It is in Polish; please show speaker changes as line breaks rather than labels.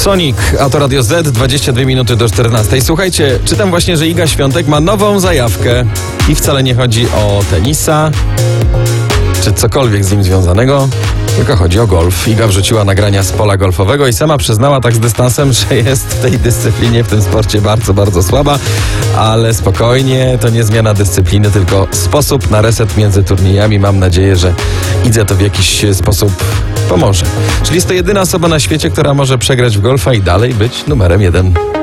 Sonic, a to Radio Z, 22 minuty do 14. Słuchajcie, czytam właśnie, że Iga Świątek ma nową zajawkę i wcale nie chodzi o tenisa, czy cokolwiek z nim związanego, tylko chodzi o golf. Iga wrzuciła nagrania z pola golfowego i sama przyznała tak z dystansem, że jest w tej dyscyplinie, w tym sporcie bardzo, bardzo słaba, ale spokojnie, to nie zmiana dyscypliny, tylko sposób na reset między turniejami. Mam nadzieję, że Idze to w jakiś sposób pomoże. Czyli jest to jedyna osoba na świecie, która może przegrać w golfa i dalej być numerem 1.